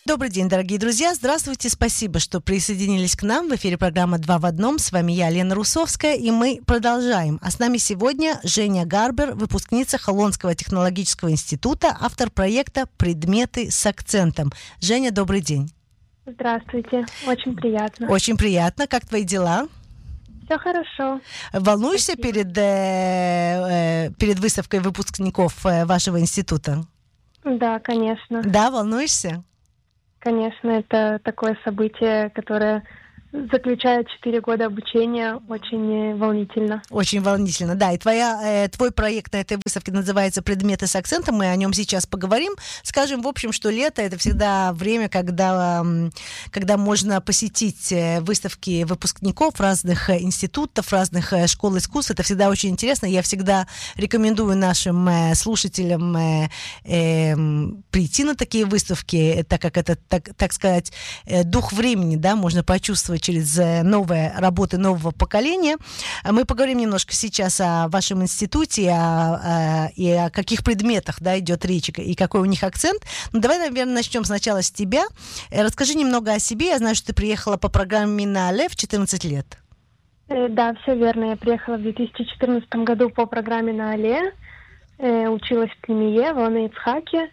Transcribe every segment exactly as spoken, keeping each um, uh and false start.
Добрый день, дорогие друзья. Здравствуйте. Спасибо, что присоединились к нам. В эфире программа «Два в одном». С вами я, Лена Русовская, и мы продолжаем. А с нами сегодня Женя Гарбер, выпускница Холонского технологического института, автор проекта «Предметы с акцентом». Женя, добрый день. Здравствуйте. Очень приятно. Очень приятно. Как твои дела? Все хорошо. Волнуешься перед, э, э, перед выставкой выпускников э, вашего института? Да, конечно. Да, волнуешься? Конечно, это такое событие, которое заключает четыре года обучения, очень волнительно. Очень волнительно, да. И твоя, э, твой проект на этой выставке называется «Предметы с акцентом». Мы о нем сейчас поговорим. Скажем, в общем, что лето — это всегда время, когда, когда можно посетить выставки выпускников разных институтов, разных школ искусств. Это всегда очень интересно. Я всегда рекомендую нашим слушателям э, э, прийти на такие выставки, так как это, так, так сказать, дух времени, да, можно почувствовать через новые работы нового поколения. Мы поговорим немножко сейчас о вашем институте о, о, и о каких предметах, да, идет речь, и какой у них акцент. Ну, давай, наверное, начнем сначала с тебя. Расскажи немного о себе. Я знаю, что ты приехала по программе НАЛЕ в четырнадцать лет. Да, все верно. Я приехала в две тысячи четырнадцатом году по программе НАЛЕ. Училась в Племие, в Лане-Ицхаке.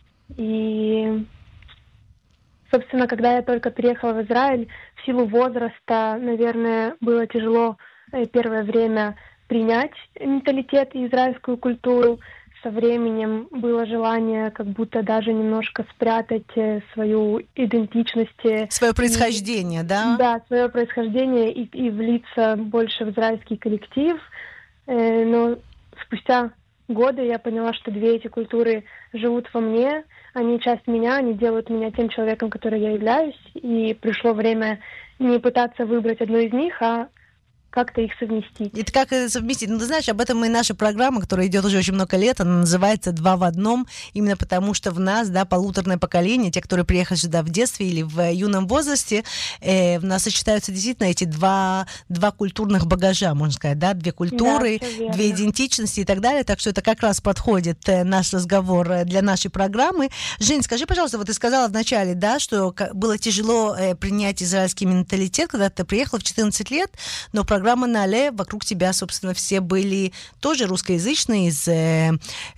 И... Собственно, когда я только переехала в Израиль, в силу возраста, наверное, было тяжело первое время принять менталитет и израильскую культуру. Со временем было желание как будто даже немножко спрятать свою идентичность. Свое происхождение, и, да? Да, свое происхождение и, и влиться больше в израильский коллектив. Но спустя годы я поняла, что две эти культуры живут во мне. Они часть меня, они делают меня тем человеком, который я являюсь. И пришло время не пытаться выбрать одну из них, а как-то их совместить. И как это совместить? Ну, ты знаешь, об этом и наша программа, которая идет уже очень много лет, она называется «Два в одном», именно потому что в нас, да, полуторное поколение, те, которые приехали сюда в детстве или в юном возрасте, э, в нас сочетаются действительно эти два, два культурных багажа, можно сказать, да, две культуры, да, две идентичности и так далее, так что это как раз подходит э, наш разговор для нашей программы. Жень, скажи, пожалуйста, вот ты сказала вначале, да, что было тяжело э, принять израильский менталитет, когда ты приехала в четырнадцать лет, но программа НАЛЕ, вокруг тебя, собственно, все были тоже русскоязычные из, э,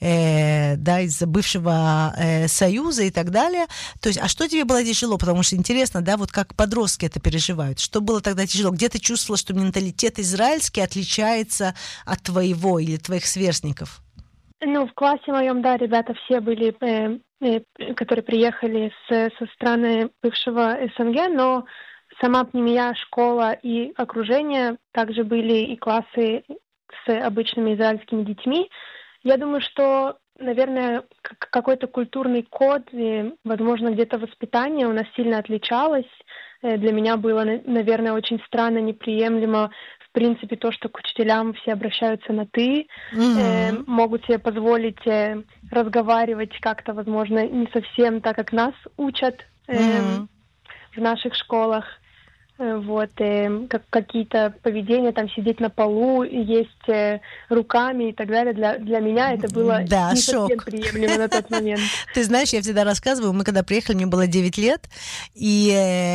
э, да, из бывшего э, Союза и так далее. То есть, а что тебе было тяжело? Потому что интересно, да, вот как подростки это переживают. Что было тогда тяжело? Где ты чувствовала, что менталитет израильский отличается от твоего или твоих сверстников? Ну, в классе моем, да, ребята все были, э, э, которые приехали с, со страны бывшего СНГ, но сама Пнемия, школа и окружение, также были и классы с обычными израильскими детьми. Я думаю, что, наверное, какой-то культурный код и, возможно, где-то воспитание у нас сильно отличалось. Для меня было, наверное, очень странно, неприемлемо, в принципе, то, что к учителям все обращаются на «ты», mm-hmm. э, могут себе позволить э, разговаривать как-то, возможно, не совсем так, как нас учат э, mm-hmm. в наших школах. Вот, э, как, какие-то поведения, там, сидеть на полу, есть э, руками и так далее. Для, для меня это было да, не шок. совсем приемлемо на тот момент. Ты знаешь, я всегда рассказываю, мы когда приехали, мне было девять лет, и,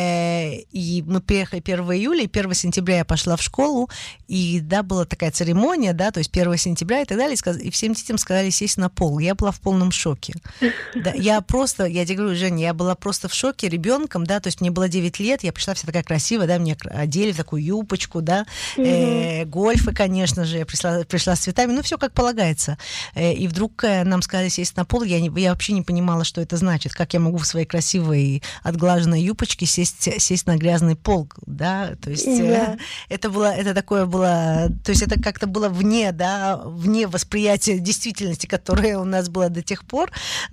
э, и мы приехали первого июля, и первого сентября я пошла в школу, и, да, была такая церемония, да, то есть первого сентября и так далее, и, сказ- и всем детям сказали сесть на пол. Я была в полном шоке. Да, я просто, я тебе говорю, Женя, я была просто в шоке ребенком, да, то есть мне было девять лет, я пришла вся такая красивая, да, мне одели в такую юбочку, да, mm-hmm. э, гольфы, конечно же, я пришла, пришла с цветами, ну, все как полагается. Э, и вдруг э, нам сказали сесть на пол, я, не, я вообще не понимала, что это значит, как я могу в своей красивой отглаженной юбочке сесть, сесть на грязный пол, да, то есть yeah. э, это было, это такое было, то есть это как-то было вне, да, вне восприятия действительности, которое у нас было до тех пор,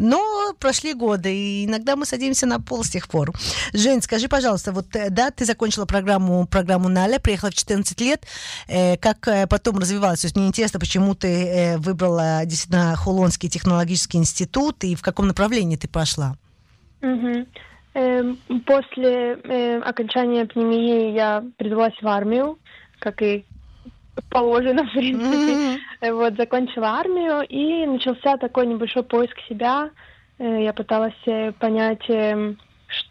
но прошли годы, и иногда мы садимся на пол с тех пор. Жень, скажи, пожалуйста, вот, да, ты закончила программу Программу, программу НАЛЕ, приехала в четырнадцать лет. Э, как э, потом развивалась? То есть мне интересно, почему ты э, выбрала действительно Холонский технологический институт и в каком направлении ты пошла? Угу. Э, после э, окончания Пнемии я призвалась в армию, как и положено, в принципе. Mm-hmm. Вот, закончила армию, и начался такой небольшой поиск себя. Э, я пыталась понять, э,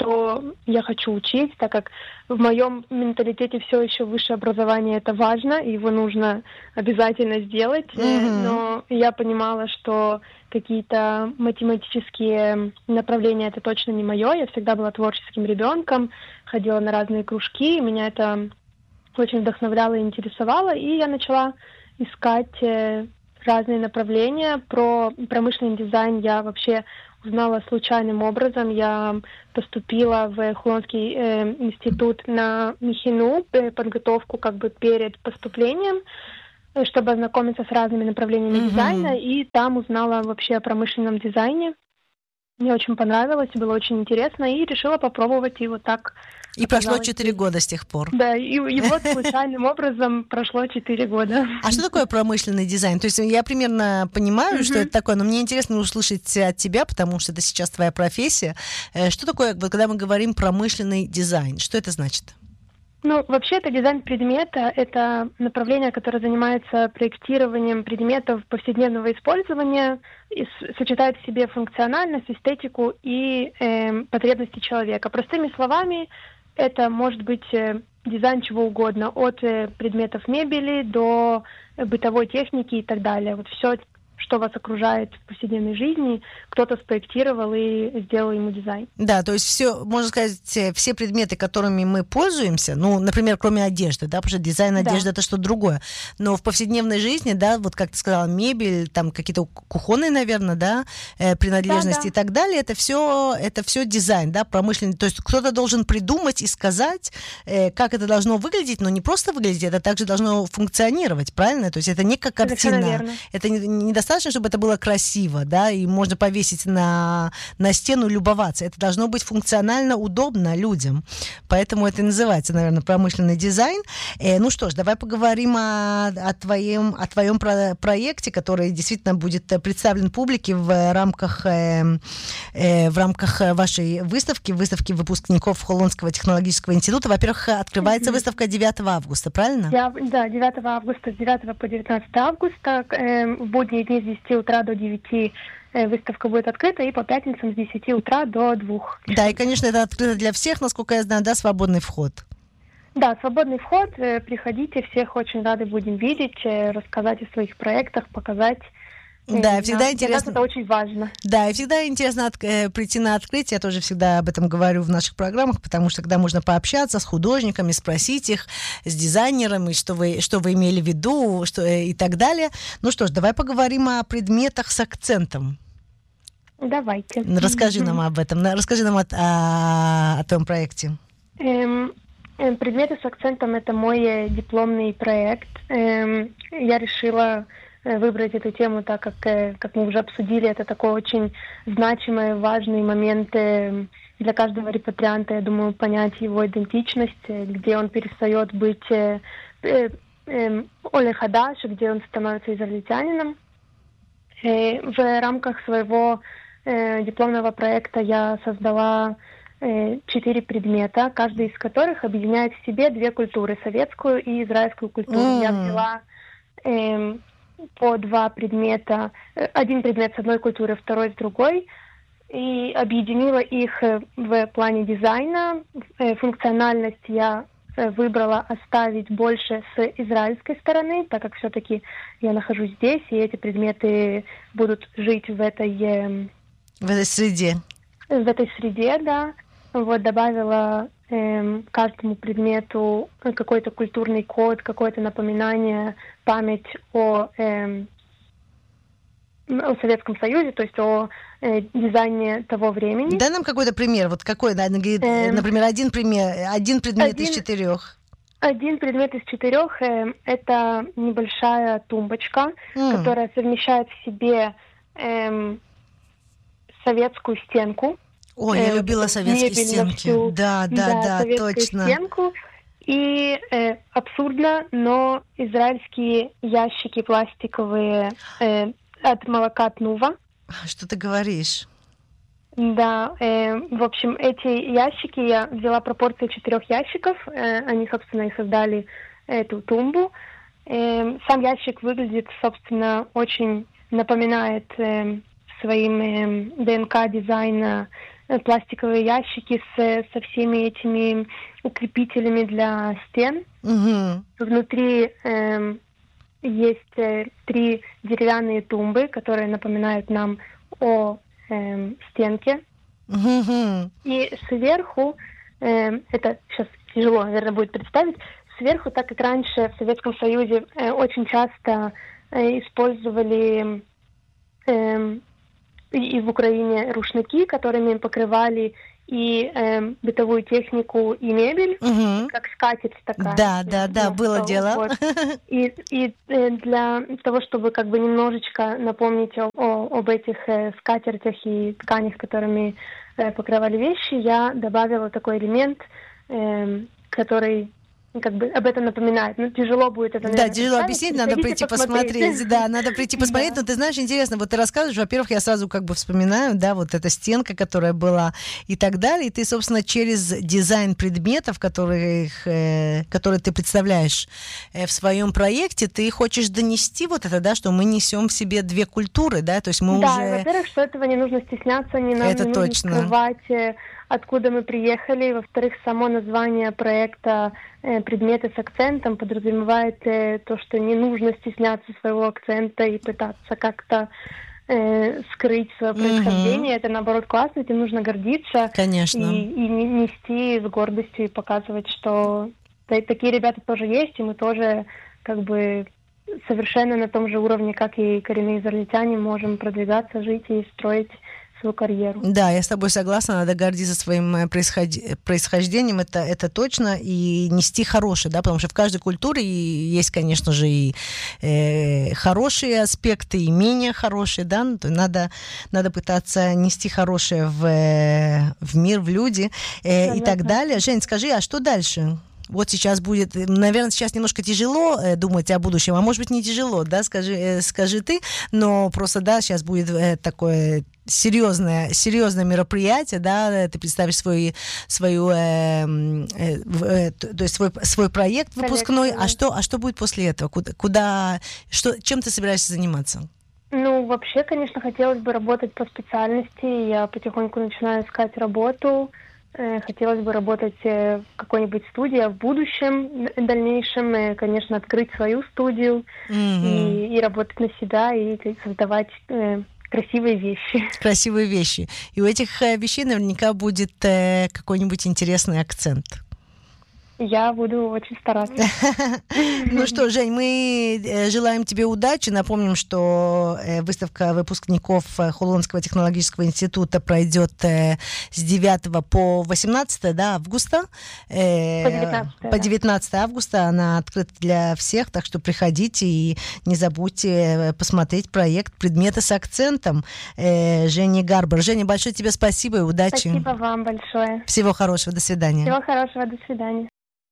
что я хочу учить, так как в моем менталитете все еще высшее образование это важно, и его нужно обязательно сделать. Mm-hmm. Но я понимала, что какие-то математические направления это точно не мое. Я всегда была творческим ребенком, ходила на разные кружки, и меня это очень вдохновляло и интересовало, и я начала искать разные направления. Про промышленный дизайн я вообще узнала случайным образом. Я поступила в Хулонский э, институт на МИХИНУ, э, подготовку как бы перед поступлением, э, чтобы ознакомиться с разными направлениями mm-hmm. дизайна, и там узнала вообще о промышленном дизайне. Мне очень понравилось, было очень интересно, и решила попробовать, и вот так... И прошло четыре года с тех пор. Да, и, и вот случайным образом прошло четыре года. А что такое промышленный дизайн? То есть я примерно понимаю, mm-hmm. что это такое, но мне интересно услышать от тебя, потому что это сейчас твоя профессия. Что такое, когда мы говорим промышленный дизайн? Что это значит? Ну, вообще, это дизайн предмета, это направление, которое занимается проектированием предметов повседневного использования, и сочетает в себе функциональность, эстетику и э, потребности человека. Простыми словами, это может быть э, дизайн чего угодно, от э, предметов мебели до э, бытовой техники и так далее. Вот все, что вас окружает в повседневной жизни, кто-то спроектировал и сделал ему дизайн. Да, то есть все, можно сказать, все предметы, которыми мы пользуемся, ну, например, кроме одежды, да, потому что дизайн одежды да. это что-то другое, но в повседневной жизни, да, вот как ты сказала, мебель, там какие-то кухонные, наверное, да, принадлежности да, да. и так далее, это все, это все дизайн, да, промышленный, то есть кто-то должен придумать и сказать, как это должно выглядеть, но не просто выглядеть, это также должно функционировать, правильно? То есть это не как картина, это недостаточно Достаточно, чтобы это было красиво, да, и можно повесить на, на стену, любоваться. Это должно быть функционально удобно людям. Поэтому это и называется, наверное, промышленный дизайн. Э, ну что ж, давай поговорим о, о твоем, о твоем про- проекте, который действительно будет представлен публике в рамках, э, э, в рамках вашей выставки, выставки выпускников Холонского технологического института. Во-первых, открывается mm-hmm. выставка девятого августа, правильно? Я, да, девятого августа, с девятого по девятнадцатое августа, э, в будние дни с десяти утра до девяти выставка будет открыта, и по пятницам с десяти утра до двух. Да, и, конечно, это открыто для всех, насколько я знаю, да, свободный вход. Да, свободный вход, приходите, всех очень рады будем видеть, рассказать о своих проектах, показать. Да, и всегда да, интересно. Это очень важно. Да, и всегда интересно от, э, прийти на открытие. Я тоже всегда об этом говорю в наших программах, потому что тогда можно пообщаться с художниками, спросить их, с дизайнерами, что вы, что вы имели в виду, что, э, и так далее. Ну что ж, давай поговорим о предметах с акцентом. Давайте. Расскажи mm-hmm. нам об этом. Расскажи нам о, о, о том проекте. Эм, предметы с акцентом – это мой дипломный проект. Эм, я решила выбрать эту тему, так как, как мы уже обсудили, это такой очень значимый, важный момент для каждого репатрианта, я думаю, понять его идентичность, где он перестает быть э, э, э, Оле Хадаш, где он становится израильтянином. И в рамках своего э, дипломного проекта я создала э, четыре предмета, каждый из которых объединяет в себе две культуры, советскую и израильскую культуру. Mm. Я взяла э, по два предмета, один предмет с одной культуры, второй с другой, и объединила их в плане дизайна. Функциональность я выбрала оставить больше с израильской стороны, так как все-таки я нахожусь здесь, и эти предметы будут жить в этой... В этой среде. В этой среде, да. Вот, добавила э, каждому предмету какой-то культурный код, какое-то напоминание, память о, э, о Советском Союзе, то есть о э, дизайне того времени. Дай нам какой-то пример. Вот какой, э, например, один пример, один предмет один, из четырех. Один предмет из четырех э, – это небольшая тумбочка, mm. которая совмещает в себе э, советскую стенку. Ой, я любила советские стенки. Всю, да, да, да, да, точно. Стенку. И э, абсурдно, но израильские ящики пластиковые э, от молока Тнува. Что ты говоришь? Да, э, в общем, эти ящики, я взяла пропорции четырех ящиков, э, они, собственно, и создали эту тумбу. Э, сам ящик выглядит, собственно, очень напоминает э, своим э, ДНК дизайна пластиковые ящики с, со всеми этими укрепителями для стен. Угу. Внутри э, есть э, три деревянные тумбы, которые напоминают нам о э, стенке. Угу. И сверху, э, это сейчас тяжело, наверное, будет представить, сверху, так как раньше в Советском Союзе э, очень часто э, использовали э, и, и в Украине рушники, которыми покрывали и э, бытовую технику, и мебель, Угу. как скатерть такая. Да, да, да, Ну, было что, дело. вот. И, и э, для того, чтобы как бы немножечко напомнить о, о, об этих э, скатертях и тканях, которыми э, покрывали вещи, я добавила такой элемент, э, который как бы об этом напоминает. Ну, тяжело будет это, наверное, Да, тяжело объяснить, надо прийти посмотреть. Да, надо прийти посмотреть. Но ты знаешь, интересно, вот ты рассказываешь, во-первых, я сразу как бы вспоминаю, да, вот эта стенка, которая была и так далее. И ты, собственно, через дизайн предметов, которые, э, которые ты представляешь э, в своем проекте, ты хочешь донести вот это, да, что мы несем в себе две культуры, да, то есть мы да, уже... Да, во-первых, что этого не нужно стесняться, не нам это не точно. нужно скрывать, откуда мы приехали. Во-вторых, само название проекта э, «Предметы с акцентом» подразумевает э, то, что не нужно стесняться своего акцента и пытаться как-то э, скрыть свое происхождение. Mm-hmm. Это, наоборот, классно, этим нужно гордиться. Конечно. И, и нести с гордостью и показывать, что такие ребята тоже есть, и мы тоже как бы совершенно на том же уровне, как и коренные израильтяне, можем продвигаться, жить и строить свою карьеру. Да, я с тобой согласна, надо гордиться своим происход... происхождением, это, это точно, и нести хорошее, да, потому что в каждой культуре есть, конечно же, и э, хорошие аспекты, и менее хорошие, да, надо, надо пытаться нести хорошее в, в мир, в люди э, да, и так да. далее. Жень, скажи, а что дальше? Вот сейчас будет, наверное, сейчас немножко тяжело э, думать о будущем, а может быть не тяжело, да, скажи, э, скажи ты, но просто, да, сейчас будет э, такое серьезное, серьезное мероприятие, да, ты представишь свой, свою, э, э, э, то есть свой, свой проект выпускной, а что, а что будет после этого, куда, куда что, чем ты собираешься заниматься? Ну, вообще, конечно, хотелось бы работать по специальности, я потихоньку начинаю искать работу. Хотелось бы работать в какой-нибудь студии, а в будущем, в дальнейшем, конечно, открыть свою студию mm-hmm. и, и работать на себя, и создавать э, красивые вещи. Красивые вещи. И у этих вещей наверняка будет э, какой-нибудь интересный акцент. Я буду очень стараться. Ну что, Жень, мы желаем тебе удачи. Напомним, что выставка выпускников Холонского технологического института пройдет с девятого по восемнадцатое да, августа. По девятнадцатое. По девятнадцатое августа она открыта для всех, так что приходите и не забудьте посмотреть проект «Предметы с акцентом» Жени Гарбар. Женя, большое тебе спасибо и удачи. Спасибо вам большое. Всего хорошего, до свидания. Всего хорошего, до свидания.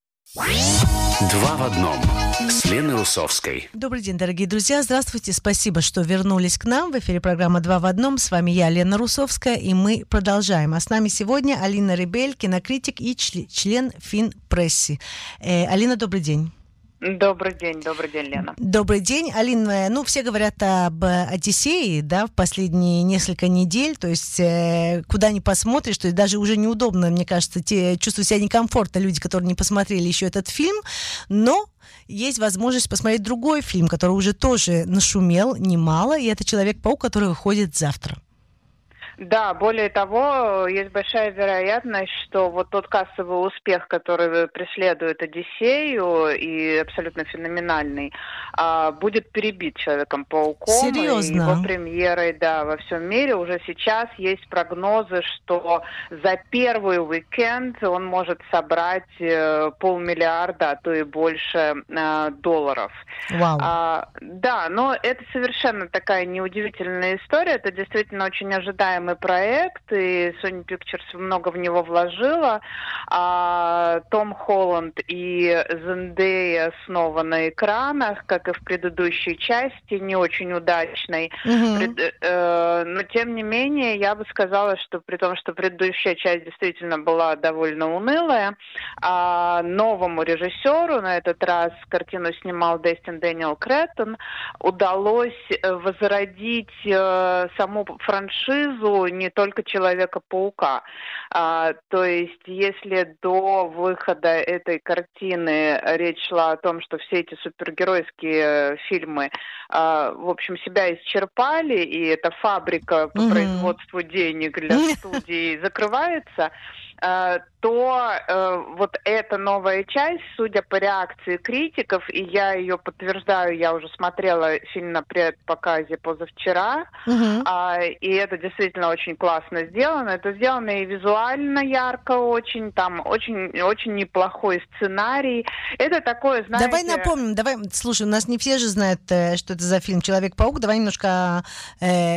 Два в одном с Леной Русовской. Добрый день, дорогие друзья. Здравствуйте. Спасибо, что вернулись к нам. В эфире программа «Два в одном». С вами я, Лена Русовская, и мы продолжаем. А с нами сегодня Алина Ребель, кинокритик и член Финпресси. Э, Алина, добрый день. Добрый день, добрый день, Лена. Добрый день, Алина. Ну, все говорят об «Одиссее», да, в последние несколько недель, то есть э, куда ни посмотришь, то есть даже уже неудобно, мне кажется, те, чувствуют себя некомфортно люди, которые не посмотрели еще этот фильм, но есть возможность посмотреть другой фильм, который уже тоже нашумел немало, и это «Человек-паук», который выходит завтра. Да, более того, есть большая вероятность, что вот тот кассовый успех, который преследует «Одиссею», и абсолютно феноменальный, будет перебит «Человеком-пауком». Серьезно? И его премьерой, да, во всем мире. Уже сейчас есть прогнозы, что за первый уикенд он может собрать полмиллиарда, а то и больше долларов. Вау. А, да, но это совершенно такая неудивительная история. Это действительно очень ожидаемый проект, и Sony Pictures много в него вложила. А Том Холланд и Зендея снова на экранах, как и в предыдущей части, не очень удачной. Mm-hmm. Пред, э, но, тем не менее, я бы сказала, что при том, что предыдущая часть действительно была довольно унылая, а новому режиссеру, на этот раз картину снимал Дестин Дэниел Кретон, удалось возродить э, саму франшизу судьбу не только Человека-паука. А, то есть, если до выхода этой картины речь шла о том, что все эти супергеройские фильмы, а, в общем, себя исчерпали, и эта фабрика по mm-hmm. производству денег для студий закрывается, то э, вот эта новая часть, судя по реакции критиков, и я ее подтверждаю, я уже смотрела фильм на предпоказе позавчера, uh-huh. а, и это действительно очень классно сделано. Это сделано и визуально ярко очень, там очень, очень неплохой сценарий. Это такое, знаете... Давай напомним, давай, слушай, у нас не все же знают, что это за фильм «Человек-паук», давай немножко... Э,